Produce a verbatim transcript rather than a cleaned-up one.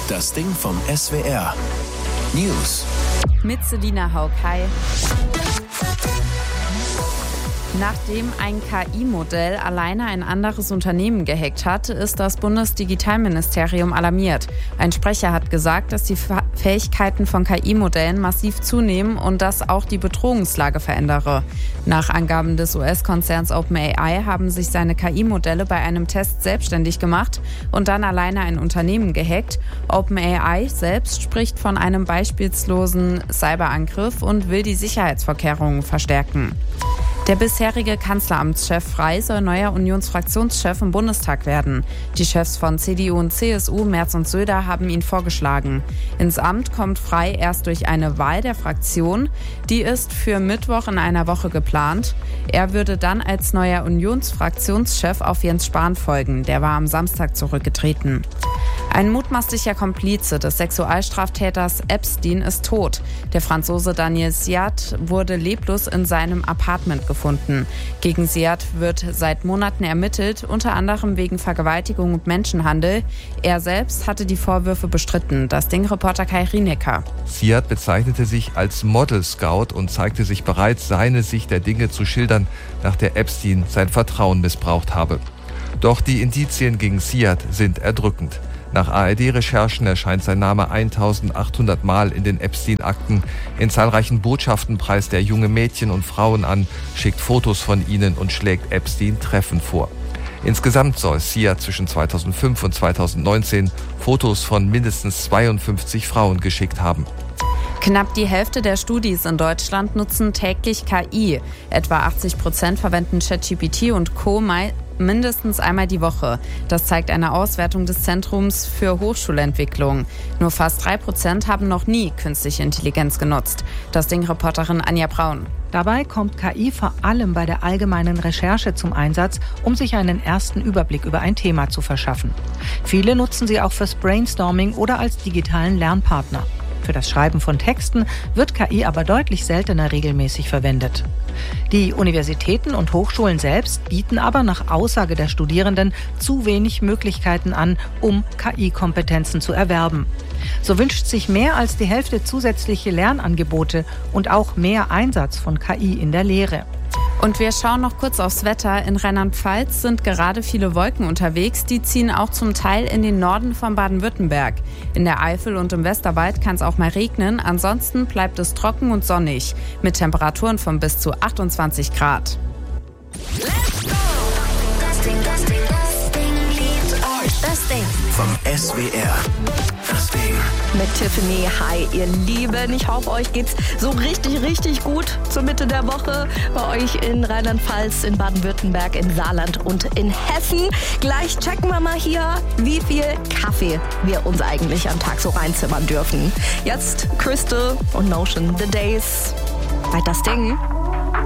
Das Ding vom S W R. News. Mit Selina Haug. Hi. Nachdem ein K I-Modell alleine ein anderes Unternehmen gehackt hat, ist das Bundesdigitalministerium alarmiert. Ein Sprecher hat gesagt, dass die Fähigkeiten von K I-Modellen massiv zunehmen und das auch die Bedrohungslage verändere. Nach Angaben des U S-Konzerns OpenAI haben sich seine K I-Modelle bei einem Test selbstständig gemacht und dann alleine ein Unternehmen gehackt. OpenAI selbst spricht von einem beispielslosen Cyberangriff und will die Sicherheitsvorkehrungen verstärken. Der bisherige Kanzleramtschef Frey soll neuer Unionsfraktionschef im Bundestag werden. Die Chefs von C D U und C S U, Merz und Söder, haben ihn vorgeschlagen. Ins Amt kommt Frey erst durch eine Wahl der Fraktion. Die ist für Mittwoch in einer Woche geplant. Er würde dann als neuer Unionsfraktionschef auf Jens Spahn folgen. Der war am Samstag zurückgetreten. Ein mutmaßlicher Komplize des Sexualstraftäters Epstein ist tot. Der Franzose Daniel Siat wurde leblos in seinem Apartment gefunden. Gegen Siat wird seit Monaten ermittelt, unter anderem wegen Vergewaltigung und Menschenhandel. Er selbst hatte die Vorwürfe bestritten. Das Ding-Reporter Kai Rienecker. Siat bezeichnete sich als Model Scout und zeigte sich bereit, seine Sicht der Dinge zu schildern, nach der Epstein sein Vertrauen missbraucht habe. Doch die Indizien gegen Siat sind erdrückend. Nach A R D-Recherchen erscheint sein Name eintausendachthundert Mal in den Epstein-Akten. In zahlreichen Botschaften preist er junge Mädchen und Frauen an, schickt Fotos von ihnen und schlägt Epstein Treffen vor. Insgesamt soll Siat zwischen zweitausendfünf und zweitausendneunzehn Fotos von mindestens zweiundfünfzig Frauen geschickt haben. Knapp die Hälfte der Studis in Deutschland nutzen täglich K I. Etwa achtzig Prozent verwenden ChatGPT und Co. mindestens einmal die Woche. Das zeigt eine Auswertung des Zentrums für Hochschulentwicklung. Nur fast drei Prozent haben noch nie künstliche Intelligenz genutzt. Das Ding-Reporterin Anja Braun. Dabei kommt K I vor allem bei der allgemeinen Recherche zum Einsatz, um sich einen ersten Überblick über ein Thema zu verschaffen. Viele nutzen sie auch fürs Brainstorming oder als digitalen Lernpartner. Für das Schreiben von Texten wird K I aber deutlich seltener regelmäßig verwendet. Die Universitäten und Hochschulen selbst bieten aber nach Aussage der Studierenden zu wenig Möglichkeiten an, um K I-Kompetenzen zu erwerben. So wünscht sich mehr als die Hälfte zusätzliche Lernangebote und auch mehr Einsatz von K I in der Lehre. Und wir schauen noch kurz aufs Wetter. In Rheinland-Pfalz sind gerade viele Wolken unterwegs. Die ziehen auch zum Teil in den Norden von Baden-Württemberg. In der Eifel und im Westerwald kann es auch mal regnen. Ansonsten bleibt es trocken und sonnig mit Temperaturen von bis zu achtundzwanzig Grad. Let's go! Das Ding, das Ding, das Ding liebt euch. Das Ding vom S W R. Das Ding. Mit Tiffany. Hi, ihr Lieben. Ich hoffe, euch geht's so richtig, richtig gut zur Mitte der Woche. Bei euch in Rheinland-Pfalz, in Baden-Württemberg, in Saarland und in Hessen. Gleich checken wir mal hier, wie viel Kaffee wir uns eigentlich am Tag so reinzimmern dürfen. Jetzt Crystal und Notion, The Days bei Das Ding.